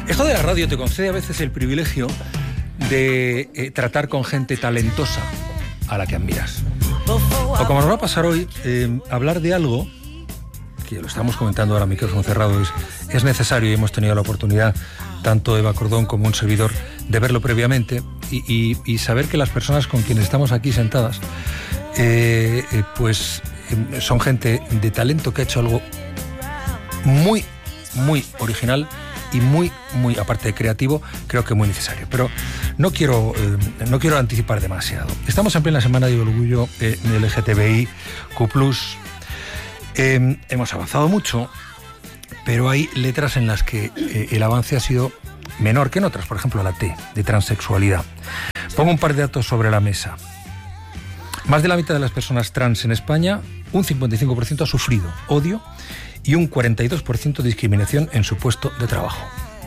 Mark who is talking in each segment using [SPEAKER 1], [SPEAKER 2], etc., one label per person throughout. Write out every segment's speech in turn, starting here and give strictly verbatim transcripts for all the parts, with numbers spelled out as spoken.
[SPEAKER 1] Esto de la radio te concede a veces el privilegio de eh, tratar con gente talentosa a la que admiras. O como nos va a pasar hoy, eh, hablar de algo que lo estamos comentando ahora a micrófono cerrado es, es necesario, y hemos tenido la oportunidad, tanto Eva Cordón como un servidor, de verlo previamente y, y, y saber que las personas con quienes estamos aquí sentadas eh, eh, pues eh, son gente de talento que ha hecho algo muy, muy original y muy, muy, aparte de creativo, creo que muy necesario. Pero no quiero, eh, no quiero anticipar demasiado. Estamos en plena semana de orgullo eh, L G T B I Q plus. Eh, hemos avanzado mucho, pero hay letras en las que eh, el avance ha sido menor que en otras. Por ejemplo, la T, de transexualidad. Pongo un par de datos sobre la mesa. Más de la mitad de las personas trans en España, un cincuenta y cinco por ciento ha sufrido odio y un cuarenta y dos por ciento de discriminación en su puesto de trabajo.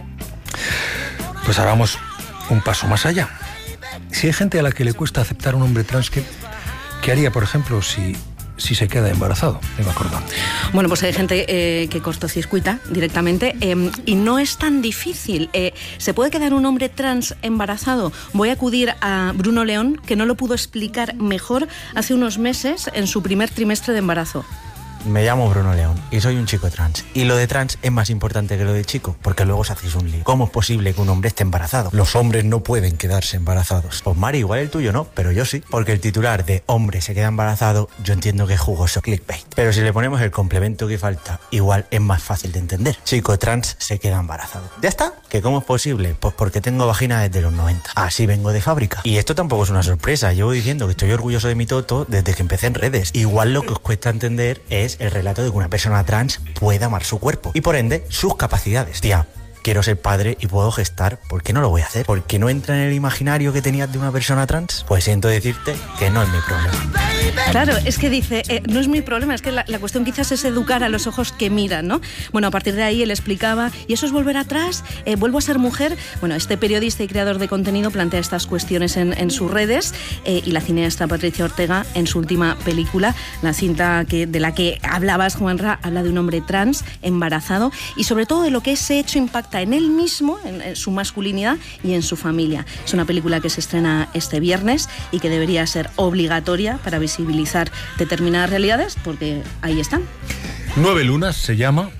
[SPEAKER 1] Pues ahora vamos un paso más allá. Si hay gente a la que le cuesta aceptar un hombre trans, ¿qué, qué haría, por ejemplo, si, si se queda embarazado? Eva Cordón.
[SPEAKER 2] Bueno, pues hay gente eh, que cortocircuita directamente eh, y no es tan difícil. Eh, ¿Se puede quedar un hombre trans embarazado? Voy a acudir a Bruno León, que no lo pudo explicar mejor hace unos meses en su primer trimestre de embarazo.
[SPEAKER 3] Me llamo Bruno León y soy un chico trans. Y lo de trans es más importante que lo de chico, porque luego os hacéis un lío. ¿Cómo es posible que un hombre esté embarazado? Los hombres no pueden quedarse embarazados. Pues Mari, igual el tuyo no, pero yo sí. Porque el titular de hombre se queda embarazado, yo entiendo que es jugoso clickbait. Pero si le ponemos el complemento que falta, igual es más fácil de entender. Chico trans se queda embarazado. ¿Ya está? ¿Que cómo es posible? Pues porque tengo vagina desde los noventa. Así vengo de fábrica. Y esto tampoco es una sorpresa. Llevo diciendo que estoy orgulloso de mi toto desde que empecé en redes. Igual lo que os cuesta entender es el relato de que una persona trans puede amar su cuerpo y por ende sus capacidades. Tía, quiero ser padre y puedo gestar, ¿por qué no lo voy a hacer? ¿Por qué no entra en el imaginario que tenías de una persona trans? Pues siento decirte que no es mi problema.
[SPEAKER 2] Claro, es que dice, eh, no es mi problema, es que la, la cuestión quizás es educar a los ojos que miran, ¿no? Bueno, a partir de ahí él explicaba, ¿y eso es volver atrás? Eh, ¿Vuelvo a ser mujer? Bueno, este periodista y creador de contenido plantea estas cuestiones en, en sus redes eh, y la cineasta Patricia Ortega, en su última película, la cinta que, de la que hablabas, Juanra, habla de un hombre trans embarazado y sobre todo de lo que ese hecho impacta en él mismo, en, en su masculinidad y en su familia. Es una película que se estrena este viernes y que debería ser obligatoria para visibilizar determinadas realidades, porque ahí están.
[SPEAKER 1] Nueve lunas se llama.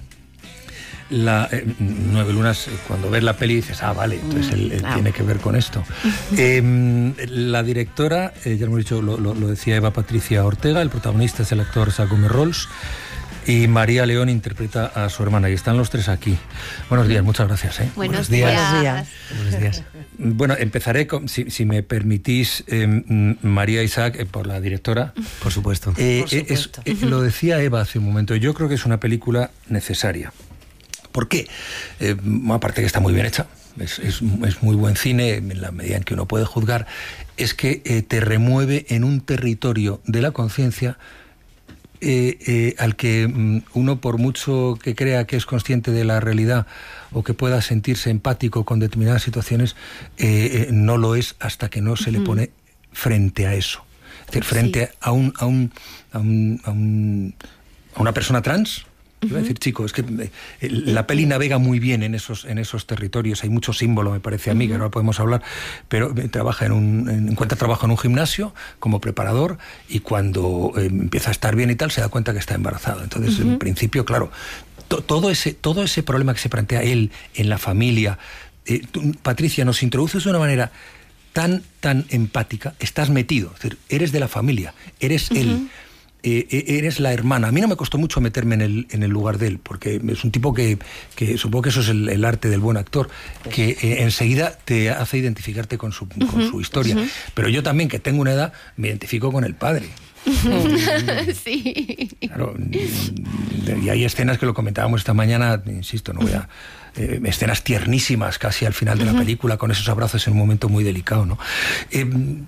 [SPEAKER 1] La, eh, Nueve lunas, cuando ves la peli dices, ah, vale, entonces él, él ah. tiene que ver con esto. eh, la directora, eh, ya hemos dicho, lo, lo, lo decía Eva Patricia Ortega, el protagonista es el actor Giacomo Rolls, y María León interpreta a su hermana, y están los tres aquí. Buenos días, muchas gracias. ¿eh?
[SPEAKER 4] Buenos, Buenos días.
[SPEAKER 2] Buenos días.
[SPEAKER 3] Buenos días.
[SPEAKER 1] Bueno, empezaré, con, si, si me permitís, eh, María Isaac, eh, por la directora.
[SPEAKER 3] Por supuesto.
[SPEAKER 1] Eh,
[SPEAKER 3] por supuesto.
[SPEAKER 1] Es, eh, lo decía Eva hace un momento, yo creo que es una película necesaria. ¿Por qué? Eh, aparte que está muy bien hecha, es, es, es muy buen cine, en la medida en que uno puede juzgar, es que eh, te remueve en un territorio de la conciencia Eh, eh, al que mm, uno, por mucho que crea que es consciente de la realidad o que pueda sentirse empático con determinadas situaciones, eh, eh, no lo es hasta que no se uh-huh. le pone frente a eso. Es decir, frente sí. a, un, a, un, a, un, a, un, a una persona trans. Iba a decir, chico, es que eh, la peli navega muy bien en esos, en esos territorios, hay mucho símbolo, me parece a mí, uh-huh. que ahora podemos hablar, pero trabaja en un, en, encuentra trabajo en un gimnasio como preparador y cuando eh, empieza a estar bien y tal, se da cuenta que está embarazado. Entonces, uh-huh. en principio, claro, to, todo, ese, todo ese problema que se plantea él en la familia, eh, tú, Patricia, nos introduces de una manera tan, tan empática, estás metido, es decir, eres de la familia, eres uh-huh. él. Eh, eres la hermana. A mí no me costó mucho meterme en el, en el lugar de él, porque es un tipo que, que supongo que eso es el, el arte del buen actor, que eh, enseguida te hace identificarte con su, uh-huh, con su historia. Uh-huh. Pero yo también, que tengo una edad, me identifico con el padre.
[SPEAKER 4] Uh-huh. Sí.
[SPEAKER 1] Claro, y hay escenas que lo comentábamos esta mañana, insisto, no voy a... Eh, escenas tiernísimas casi al final de la película, con esos abrazos en un momento muy delicado, ¿no? Eh,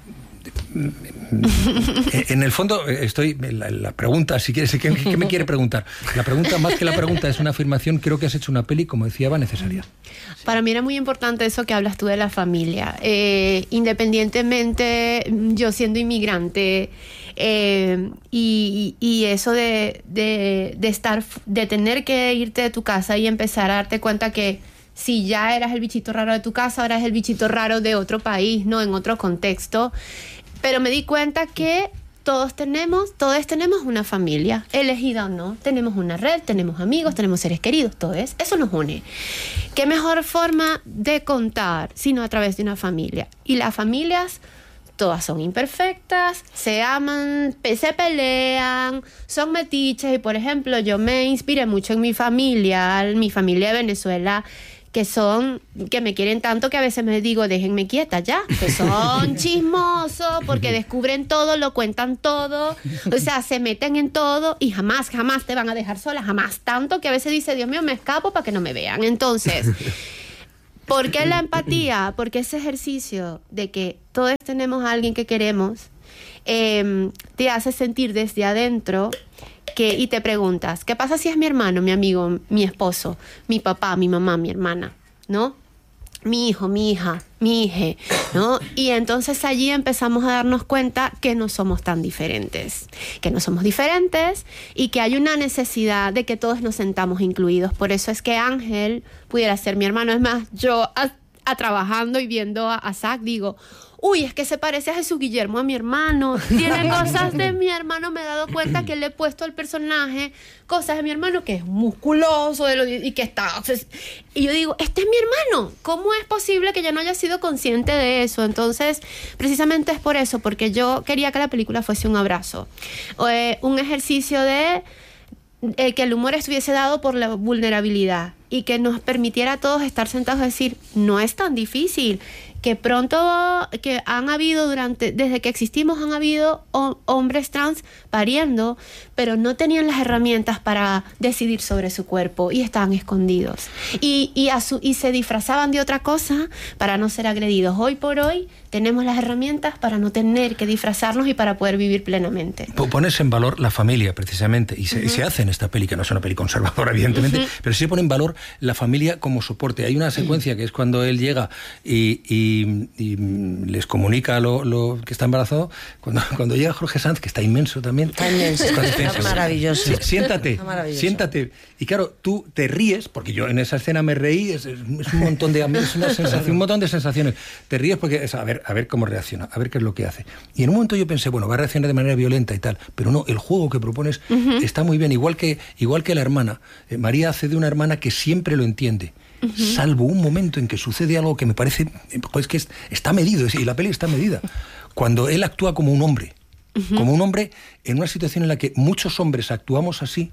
[SPEAKER 1] En el fondo estoy la, la pregunta, si quieres, ¿qué, ¿qué me quiere preguntar? La pregunta, más que la pregunta, es una afirmación. Creo que has hecho una peli, como decía Eva, necesaria.
[SPEAKER 4] Para mí era muy importante eso que hablas tú de la familia. Eh, independientemente, yo siendo inmigrante, eh, y, y eso de, de, de estar, de tener que irte de tu casa y empezar a darte cuenta que si ya eras el bichito raro de tu casa, ahora es el bichito raro de otro país, ¿no? En otro contexto. Pero me di cuenta que todos tenemos, todos tenemos una familia, elegida o no. Tenemos una red, tenemos amigos, tenemos seres queridos, todo es, eso nos une. ¿Qué mejor forma de contar sino a través de una familia? Y las familias, todas son imperfectas, se aman, se pelean, son metiches. Y por ejemplo, yo me inspiré mucho en mi familia, en mi familia de Venezuela, que son, que me quieren tanto que a veces me digo, déjenme quieta ya, que son chismosos, porque descubren todo, lo cuentan todo, o sea, se meten en todo y jamás, jamás te van a dejar sola, jamás, tanto que a veces dice, Dios mío, me escapo para que no me vean. Entonces, ¿por qué la empatía? Porque ese ejercicio de que todos tenemos a alguien que queremos, eh, te hace sentir desde adentro que, y te preguntas, ¿qué pasa si es mi hermano, mi amigo, mi esposo, mi papá, mi mamá, mi hermana, ¿no? Mi hijo, mi hija, mi hija, ¿no? Y entonces allí empezamos a darnos cuenta que no somos tan diferentes, que no somos diferentes y que hay una necesidad de que todos nos sentamos incluidos. Por eso es que Ángel pudiera ser mi hermano. Es más, yo a, a trabajando y viendo a, a Zach digo, uy, es que se parece a Jesús Guillermo, a mi hermano. Tiene cosas de mi hermano. Me he dado cuenta que le he puesto al personaje cosas de mi hermano, que es musculoso de lo, y que está... Y yo digo, este es mi hermano. ¿Cómo es posible que yo no haya sido consciente de eso? Entonces, precisamente es por eso, porque yo quería que la película fuese un abrazo. Eh, un ejercicio de... Eh, que el humor estuviese dado por la vulnerabilidad y que nos permitiera a todos estar sentados y decir, no es tan difícil, que pronto, que han habido durante, desde que existimos han habido ho- hombres trans pariendo, pero no tenían las herramientas para decidir sobre su cuerpo y estaban escondidos. Y, y, a su, y se disfrazaban de otra cosa para no ser agredidos. Hoy por hoy tenemos las herramientas para no tener que disfrazarnos y para poder vivir plenamente.
[SPEAKER 1] Pones en valor la familia, precisamente, y se,
[SPEAKER 4] Uh-huh.
[SPEAKER 1] y se hace en esta peli, que no es una peli conservadora, evidentemente, uh-huh. pero sí se pone en valor la familia como soporte. Hay una secuencia que es cuando él llega y, y, y les comunica lo, lo que está embarazado, cuando, cuando llega Jorge Sanz, que está inmenso también.
[SPEAKER 5] Está inmenso, está, está maravilloso.
[SPEAKER 1] Sí, siéntate,
[SPEAKER 5] está maravilloso.
[SPEAKER 1] siéntate. Y claro, tú te ríes, porque yo en esa escena me reí, es, es un montón de es una sensación, un montón de sensaciones. Te ríes porque es a ver, a ver cómo reacciona, a ver qué es lo que hace. Y en un momento yo pensé, bueno, va a reaccionar de manera violenta y tal, pero no, el juego que propones uh-huh. está muy bien, igual que, igual que la hermana. Eh, María hace de una hermana que siempre lo entiende. Uh-huh. Salvo un momento en que sucede algo que me parece, pues que es, está medido, y la peli está medida. Cuando él actúa como un hombre, uh-huh. como un hombre en una situación en la que muchos hombres actuamos así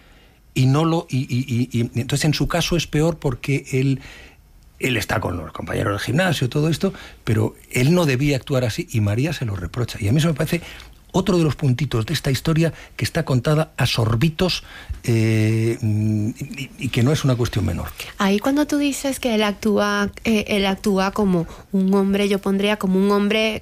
[SPEAKER 1] y no lo y, y, y, y entonces en su caso es peor porque él él está con los compañeros del gimnasio, todo esto, pero él no debía actuar así y María se lo reprocha. Y a mí eso me parece otro de los puntitos de esta historia que está contada a sorbitos eh, y, y que no es una cuestión menor.
[SPEAKER 4] Ahí cuando tú dices que él actúa, eh, él actúa como un hombre, yo pondría como un hombre,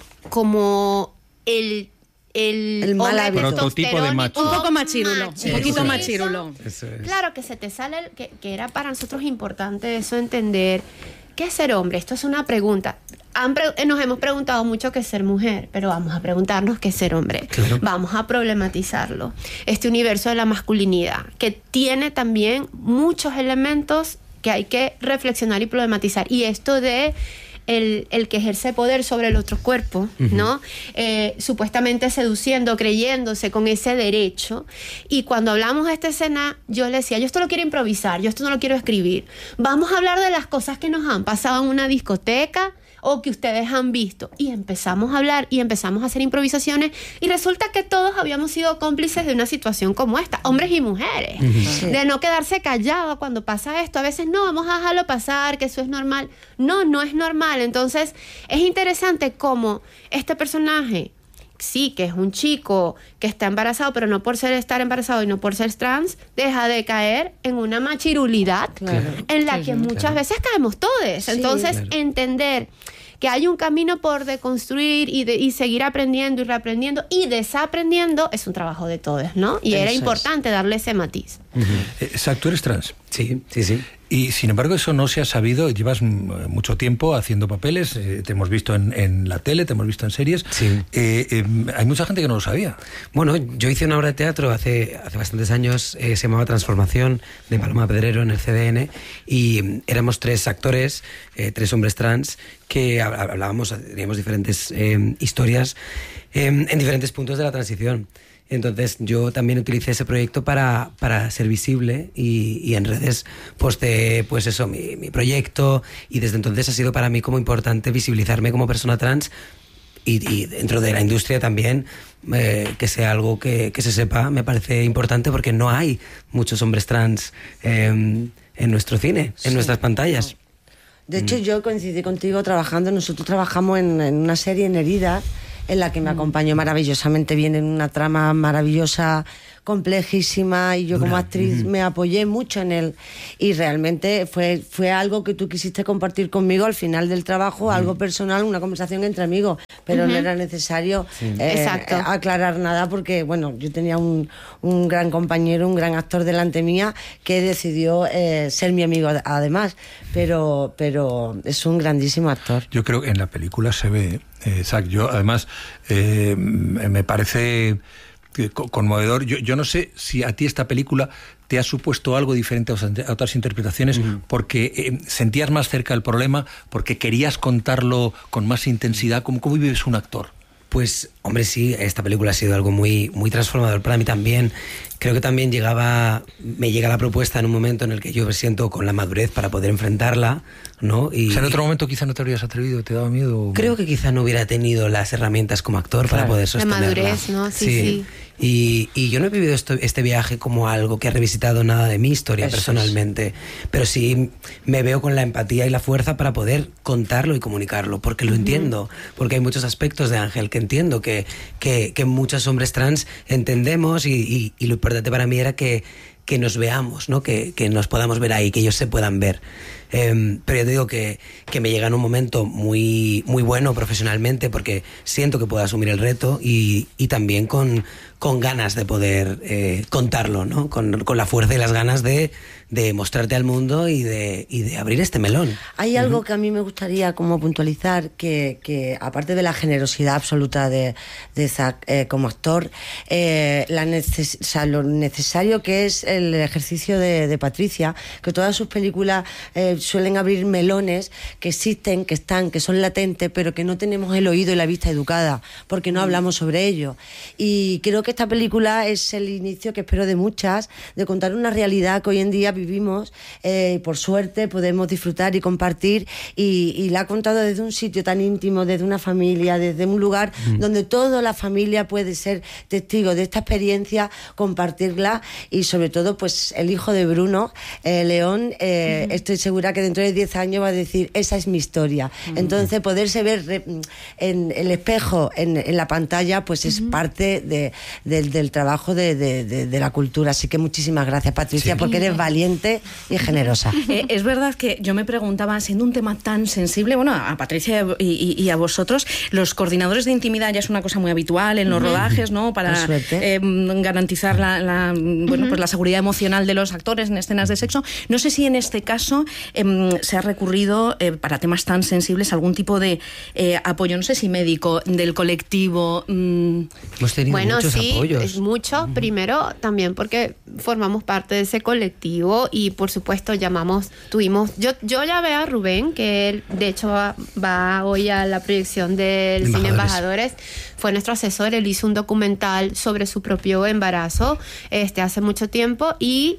[SPEAKER 4] como el... El,
[SPEAKER 5] el mal hábito.
[SPEAKER 1] Prototipo de macho.
[SPEAKER 2] Un poco machirulo,
[SPEAKER 4] machirulo.
[SPEAKER 2] un poquito machirulo.
[SPEAKER 1] Eso es.
[SPEAKER 4] Claro, que se te sale, el, que, que era para nosotros importante eso, entender qué es ser hombre. Esto es una pregunta. Han pre- nos hemos preguntado mucho qué es ser mujer, pero vamos a preguntarnos qué es ser hombre.
[SPEAKER 1] Claro.
[SPEAKER 4] Vamos a problematizarlo. Este universo de la masculinidad, que tiene también muchos elementos que hay que reflexionar y problematizar. Y esto de... El, el que ejerce poder sobre el otro cuerpo, uh-huh. ¿no? Eh, supuestamente seduciendo, creyéndose con ese derecho. Y cuando hablamos de esta escena, yo le decía, yo esto lo quiero improvisar, yo esto no lo quiero escribir. Vamos a hablar de las cosas que nos han pasado en una discoteca o que ustedes han visto. Y empezamos a hablar y empezamos a hacer improvisaciones y resulta que todos habíamos sido cómplices de una situación como esta, hombres y mujeres. Uh-huh. Sí. De no quedarse callado cuando pasa esto. A veces no, vamos a dejarlo pasar, que eso es normal. No, no es normal. Entonces es interesante cómo este personaje, sí, que es un chico que está embarazado, pero no por ser estar embarazado y no por ser trans, deja de caer en una machirulidad, claro. en la sí, que muchas claro. veces caemos todos. Sí, Entonces, claro. entender que hay un camino por deconstruir y, de, y seguir aprendiendo y reaprendiendo y desaprendiendo es un trabajo de todos, ¿no? Y Eso era importante es. darle ese matiz.
[SPEAKER 1] Uh-huh. Eh, Zach, ¿tú eres trans?
[SPEAKER 6] Sí, sí, sí.
[SPEAKER 1] Y sin embargo eso no se ha sabido, llevas mucho tiempo haciendo papeles, eh, te hemos visto en, en la tele, te hemos visto en series,
[SPEAKER 6] Sí.
[SPEAKER 1] eh, eh, hay mucha gente que no lo sabía.
[SPEAKER 6] Bueno, yo hice una obra de teatro hace, hace bastantes años, eh, se llamaba Transformación, de Paloma Pedrero en el C D N, y éramos tres actores, eh, tres hombres trans, que hablábamos, teníamos diferentes eh, historias eh, en diferentes puntos de la transición. Entonces yo también utilicé ese proyecto para, para ser visible y, y en redes posté pues eso, mi, mi proyecto, y desde entonces ha sido para mí como importante visibilizarme como persona trans y, y dentro de la industria también, eh, que sea algo que, que se sepa, me parece importante porque no hay muchos hombres trans eh, en nuestro cine, sí, en nuestras pantallas.
[SPEAKER 5] De hecho, mm. yo coincidí contigo trabajando, nosotros trabajamos en, en una serie en Heridas, en la que me acompañó maravillosamente bien en una trama maravillosa, complejísima, y yo Dura. como actriz mm. me apoyé mucho en él, y realmente fue, fue algo que tú quisiste compartir conmigo al final del trabajo, mm. algo personal, una conversación entre amigos, pero uh-huh. no era necesario sí. eh, aclarar nada, porque bueno, yo tenía un, un gran compañero, un gran actor delante mía, que decidió eh, ser mi amigo además, pero, pero es un grandísimo actor.
[SPEAKER 1] Yo creo que en la película se ve, eh, Zach, yo además eh, me parece conmovedor. Yo, yo no sé si a ti esta película te ha supuesto algo diferente a otras interpretaciones, uh-huh. porque eh, sentías más cerca el problema, porque querías contarlo con más intensidad. ¿Cómo, cómo vives un actor?
[SPEAKER 6] Pues, hombre, sí, esta película ha sido algo muy, muy transformador para mí también. Creo que también llegaba, me llega la propuesta en un momento en el que yo me siento con la madurez para poder enfrentarla, ¿no? Y,
[SPEAKER 1] o sea, en otro momento quizá no te habrías atrevido, ¿te daba miedo?
[SPEAKER 6] Creo que quizá no hubiera tenido las herramientas como actor claro. para poder sostenerla.
[SPEAKER 4] La madurez, ¿no? Sí, sí. sí.
[SPEAKER 6] Y, y yo no he vivido esto, este viaje como algo que ha revisitado nada de mi historia Eso personalmente, es. pero sí me veo con la empatía y la fuerza para poder contarlo y comunicarlo, porque lo uh-huh. entiendo, porque hay muchos aspectos de Ángel que entiendo, que, que, que muchos hombres trans entendemos, y, y, y lo importante para mí era que, que nos veamos, ¿no? que, que nos podamos ver ahí, que ellos se puedan ver. Eh, pero yo te digo que, que me llega en un momento muy, muy bueno profesionalmente, porque siento que puedo asumir el reto y, y también con, con ganas de poder eh, contarlo, ¿no? Con, con la fuerza y las ganas de, de mostrarte al mundo y de, y de abrir este melón.
[SPEAKER 5] Hay uh-huh. algo que a mí me gustaría como puntualizar, que, que aparte de la generosidad absoluta de, de Zach eh, como actor, eh, la neces- o sea, lo necesario que es el ejercicio de, de Patricia, que todas sus películas eh, suelen abrir melones que existen, que están, que son latentes, pero que no tenemos el oído y la vista educada, porque no hablamos sobre ello. Y creo que esta película es el inicio, que espero de muchas, de contar una realidad que hoy en día vivimos, eh, por suerte podemos disfrutar y compartir, y, y la ha contado desde un sitio tan íntimo, desde una familia, desde un lugar mm. donde toda la familia puede ser testigo de esta experiencia, compartirla, y sobre todo pues el hijo de Bruno, eh, León, eh, mm. estoy segura que dentro de diez años va a decir, esa es mi historia. Mm. Entonces poderse ver re, en el espejo, en, en la pantalla, pues es mm. parte de, de, del trabajo de, de, de, de la cultura. Así que muchísimas gracias, Patricia, sí. porque eres valiente y generosa.
[SPEAKER 2] Eh, es verdad que yo me preguntaba, siendo un tema tan sensible, bueno, a Patricia y, y, y a vosotros, los coordinadores de intimidad ya es una cosa muy habitual en los uh-huh. rodajes, ¿no? Para eh, garantizar la, la, bueno, uh-huh. pues la seguridad emocional de los actores en escenas de sexo. No sé si en este caso eh, se ha recurrido eh, para temas tan sensibles a algún tipo de eh, apoyo, no sé si médico, del colectivo. Mmm.
[SPEAKER 6] Hemos tenido
[SPEAKER 4] bueno,
[SPEAKER 6] muchos
[SPEAKER 4] sí,
[SPEAKER 6] apoyos.
[SPEAKER 4] Es mucho. Uh-huh. Primero, también porque formamos parte de ese colectivo y, por supuesto, llamamos, tuvimos... Yo, yo ya veo a Rubén, que él, de hecho, va, va hoy a la proyección del Embajadores. Cine Embajadores. Fue nuestro asesor, él hizo un documental sobre su propio embarazo este, hace mucho tiempo y...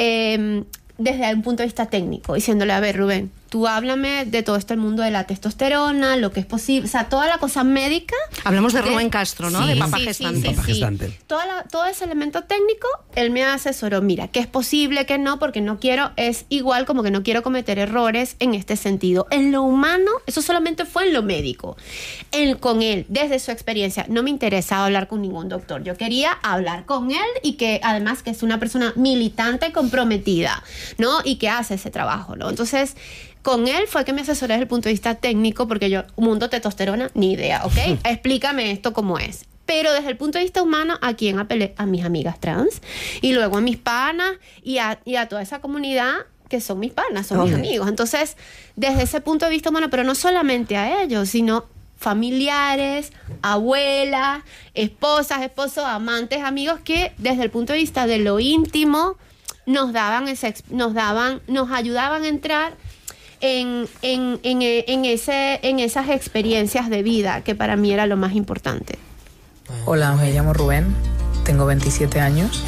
[SPEAKER 4] Eh, desde un punto de vista técnico, diciéndole, a ver, Rubén, tú háblame de todo esto, el mundo de la testosterona, lo que es posible, o sea, toda la cosa médica.
[SPEAKER 2] Hablamos de Rubén Castro, ¿no?
[SPEAKER 4] Sí,
[SPEAKER 2] de Papá
[SPEAKER 4] sí,
[SPEAKER 2] Gestante.
[SPEAKER 4] Sí, sí,
[SPEAKER 6] Papá
[SPEAKER 4] sí.
[SPEAKER 6] Gestante.
[SPEAKER 4] Toda la, todo ese elemento técnico, él me asesoró, mira, que es posible, que no, porque no quiero, es igual como que no quiero cometer errores en este sentido. En lo humano, eso solamente fue en lo médico. Él, con él, desde su experiencia, no me interesaba hablar con ningún doctor. Yo quería hablar con él y que, además, que es una persona militante, comprometida, ¿no? Y que hace ese trabajo, ¿no? Entonces... Con él fue que me asesoré desde el punto de vista técnico, porque yo, mundo testosterona, ni idea, ¿ok? Explícame esto cómo es. Pero desde el punto de vista humano, ¿a quién apelé? A mis amigas trans, y luego a mis panas, y a, y a toda esa comunidad que son mis panas, son
[SPEAKER 5] Ok.
[SPEAKER 4] mis amigos. Entonces, desde ese punto de vista, bueno, pero no solamente a ellos, sino familiares, abuelas, esposas, esposos, amantes, amigos, que desde el punto de vista de lo íntimo nos daban, ese, nos daban, nos ayudaban a entrar en, en, en, en, ese, en esas experiencias de vida, que para mí era lo más importante.
[SPEAKER 7] Hola, me llamo Rubén, tengo veintisiete años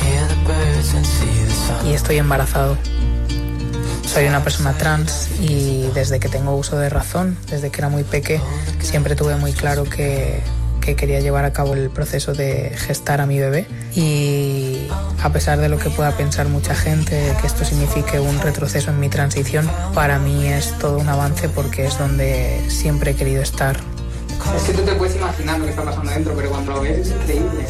[SPEAKER 7] y estoy embarazado. Soy una persona trans y desde que tengo uso de razón, desde que era muy peque, siempre tuve muy claro que, que quería llevar a cabo el proceso de gestar a mi bebé. Y a pesar de lo que pueda pensar mucha gente, de que esto signifique un retroceso en mi transición, para mí es todo un avance porque es donde siempre he querido estar.
[SPEAKER 8] Es que tú te puedes imaginar lo que está pasando dentro, pero cuando lo ves es increíble.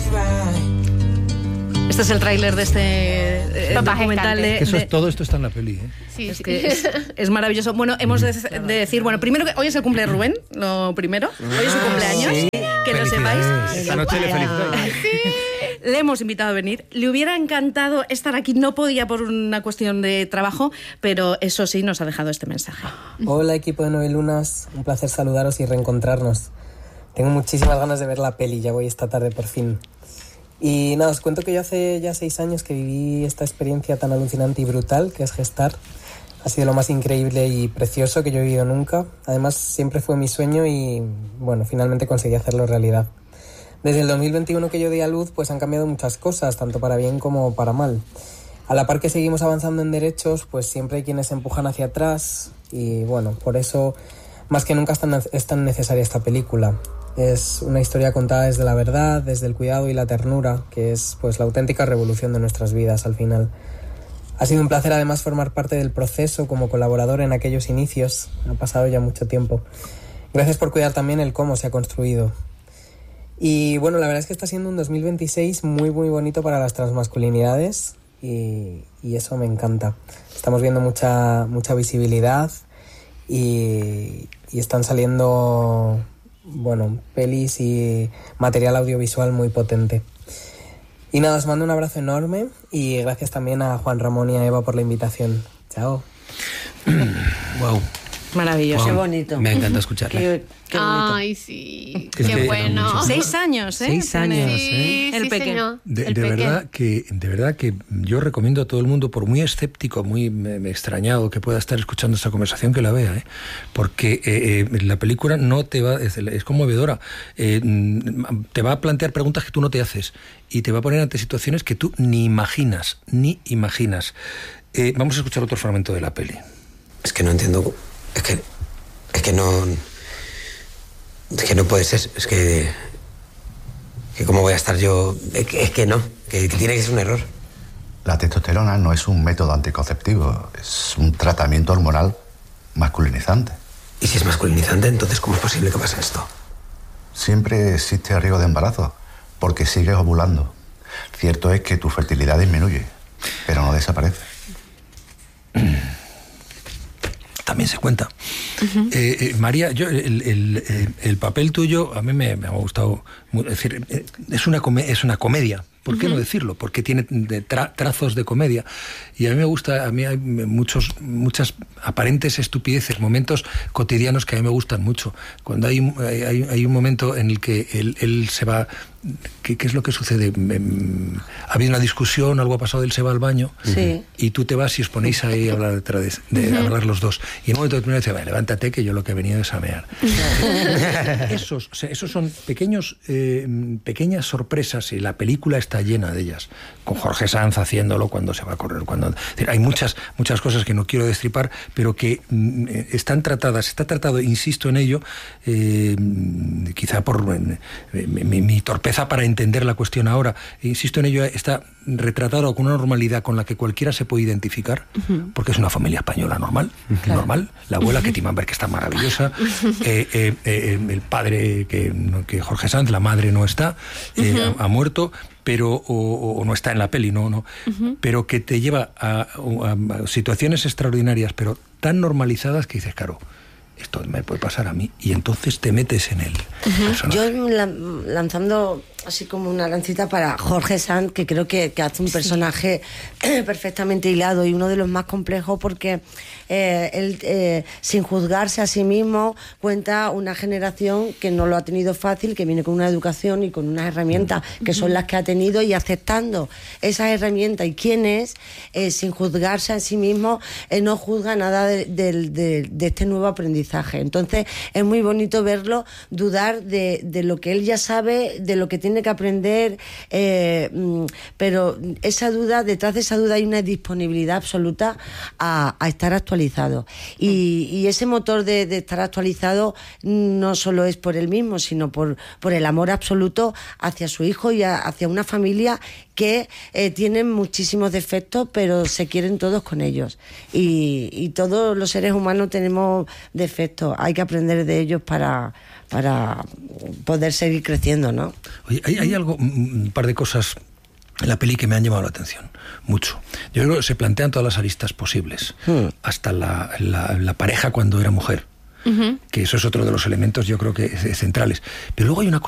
[SPEAKER 2] Este es el tráiler de este eh,
[SPEAKER 4] Papá
[SPEAKER 2] documental de,
[SPEAKER 1] Eso
[SPEAKER 2] de-
[SPEAKER 1] es, todo esto está en la peli, ¿eh?
[SPEAKER 4] Sí,
[SPEAKER 2] Es
[SPEAKER 4] sí.
[SPEAKER 2] que es, es maravilloso. Bueno, hemos de, de decir, bueno, primero que hoy es el cumple de Rubén, lo primero. Hoy es su cumpleaños,
[SPEAKER 1] Sí.
[SPEAKER 2] que lo sepáis.
[SPEAKER 1] Felicidades. Esta noche le felicito.
[SPEAKER 2] Le hemos invitado a venir. Le hubiera encantado estar aquí, no podía por una cuestión de trabajo, pero eso sí, nos ha dejado este mensaje.
[SPEAKER 8] Hola equipo de Nueve Lunas, un placer saludaros y reencontrarnos. Tengo muchísimas ganas de ver la peli, ya voy esta tarde por fin. Y nada, os cuento que yo hace ya seis años que viví esta experiencia tan alucinante y brutal que es gestar. Ha sido lo más increíble y precioso que yo he vivido nunca. Además, siempre fue mi sueño y, bueno, finalmente conseguí hacerlo realidad. Desde el dos mil veintiuno que yo di a luz, pues han cambiado muchas cosas, tanto para bien como para mal. A la par que seguimos avanzando en derechos, pues siempre hay quienes empujan hacia atrás y, bueno, por eso, más que nunca es tan, es tan necesaria esta película. Es una historia contada desde la verdad, desde el cuidado y la ternura, que es pues la auténtica revolución de nuestras vidas al final. Ha sido un placer además formar parte del proceso como colaborador en aquellos inicios. Ha pasado ya mucho tiempo. Gracias por cuidar también el cómo se ha construido. Y bueno, la verdad es que está siendo un dos mil veintiséis muy muy bonito para las transmasculinidades y, y eso me encanta. Estamos viendo mucha, mucha visibilidad y, y están saliendo... bueno, pelis y material audiovisual muy potente. Y nada, os mando un abrazo enorme y gracias también a Juan Ramón y a Eva por la invitación. Chao.
[SPEAKER 1] Wow.
[SPEAKER 2] Maravilloso.
[SPEAKER 5] Qué bonito.
[SPEAKER 6] Me encanta escucharla.
[SPEAKER 5] Qué, qué bonito.
[SPEAKER 4] Ay, sí.
[SPEAKER 1] Es
[SPEAKER 4] Qué
[SPEAKER 1] que-
[SPEAKER 4] bueno.
[SPEAKER 2] Seis años, ¿eh?
[SPEAKER 6] Seis
[SPEAKER 2] Tiene-
[SPEAKER 6] años,
[SPEAKER 4] Sí,
[SPEAKER 2] El
[SPEAKER 4] sí,
[SPEAKER 2] peque.
[SPEAKER 4] señor.
[SPEAKER 1] De,
[SPEAKER 4] El
[SPEAKER 1] de
[SPEAKER 4] peque.
[SPEAKER 1] verdad que de verdad que yo recomiendo a todo el mundo, por muy escéptico, muy me, me extrañado que pueda estar escuchando esta conversación, que la vea, ¿eh? Porque eh, eh, la película no te va, es, es conmovedora, eh, te va a plantear preguntas que tú no te haces y te va a poner ante situaciones que tú ni imaginas, ni imaginas. Eh, vamos a escuchar otro fragmento de la peli.
[SPEAKER 6] Es que no entiendo. Es que. Es que no. Es que no puede ser. Es que. Que cómo voy a estar yo. Es que, es que no. Que, que tiene que ser un error.
[SPEAKER 9] La testosterona no es un método anticonceptivo, es un tratamiento hormonal masculinizante.
[SPEAKER 6] Y si es masculinizante, entonces ¿cómo es posible que pase esto?
[SPEAKER 9] Siempre existe riesgo de embarazo, porque sigues ovulando. Cierto es que tu fertilidad disminuye, pero no desaparece.
[SPEAKER 1] También se cuenta. Uh-huh. eh, eh, María, yo el, el, el, el papel tuyo a mí me, me ha gustado. Es decir, es una, come, es una comedia. ¿Por qué uh-huh. no decirlo? Porque tiene de tra, trazos de comedia. Y a mí me gusta, a mí hay muchos, muchas aparentes estupideces, momentos cotidianos que a mí me gustan mucho. Cuando hay, hay, hay un momento en el que él, él se va... ¿Qué, ¿Qué es lo que sucede? Ha habido una discusión, algo ha pasado, él se va al baño
[SPEAKER 5] sí.
[SPEAKER 1] y tú te vas y os ponéis ahí a hablar, detrás de, de, uh-huh. a hablar los dos. Y en un momento determinado dice, vale, levántate que yo lo que he venido es a mear. esos, o sea, esos son pequeños, eh, pequeñas sorpresas y la película está llena de ellas. Con Jorge Sanz haciéndolo cuando se va a correr. Cuando, hay muchas, muchas cosas que no quiero destripar, pero que mm, están tratadas, está tratado, insisto en ello, eh, quizá por eh, mi, mi torpeza para entender la cuestión ahora, insisto en ello, está retratado con una normalidad con la que cualquiera se puede identificar, uh-huh. porque es una familia española normal, claro. normal, la abuela que Timanberg, que está maravillosa, eh, eh, eh, el padre que, que Jorge Sanz, la madre no está, eh, uh-huh. ha, ha muerto, pero o, o no está en la peli, no, no, uh-huh. pero que te lleva a, a, a situaciones extraordinarias, pero tan normalizadas que dices, claro, esto me puede pasar a mí, y entonces te metes en el uh-huh. personaje.
[SPEAKER 5] Yo la, lanzando así como una lancita para Jorge Sanz, que creo que, que hace un personaje sí. perfectamente hilado y uno de los más complejos, porque eh, él, eh, sin juzgarse a sí mismo, cuenta una generación que no lo ha tenido fácil, que viene con una educación y con unas herramientas que son las que ha tenido, y aceptando esas herramientas y quién es, eh, sin juzgarse a sí mismo, eh, no juzga nada de, de, de, de este nuevo aprendizaje. Entonces es muy bonito verlo dudar de, de lo que él ya sabe, de lo que tiene que aprender, eh, pero esa duda, detrás de esa duda hay una disponibilidad absoluta a, a estar actualizado, y, y ese motor de, de estar actualizado no solo es por él mismo, sino por, por el amor absoluto hacia su hijo y a, hacia una familia que eh, tienen muchísimos defectos, pero se quieren todos con ellos, y, y todos los seres humanos tenemos defectos, hay que aprender de ellos para, para poder seguir creciendo, ¿no?
[SPEAKER 1] Oye, hay, hay algo, un par de cosas en la peli que me han llamado la atención, mucho. Yo creo que se plantean todas las aristas posibles, hmm. hasta la, la, la pareja cuando era mujer, uh-huh. que eso es otro de los elementos, yo creo que centrales. Pero luego hay una cosa